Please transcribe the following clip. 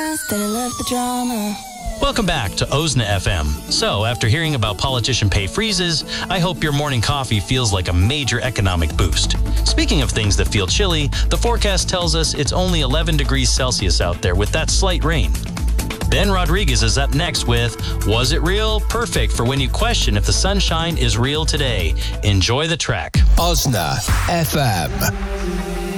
Instead I love the drama. Welcome back to OZNA FM. So, after hearing about politician pay freezes, I hope your morning coffee feels like a major economic boost. Speaking of things that feel chilly, the forecast tells us it's only 11 degrees Celsius out there with that slight rain. Ben Rodriguez is up next with Was It Real? Perfect for when you question if the sunshine is real today. Enjoy the track. OZNA FM.